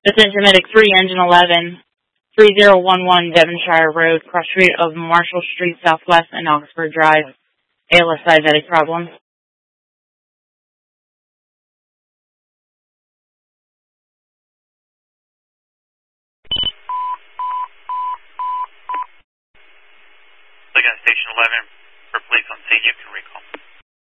Attention Medic 3, Engine 11, 3011 Devonshire Road, cross street of Marshall Street Southwest and Oxford Drive. ALSI Medic problem. Look at Station 11 for police on scene, you can recall.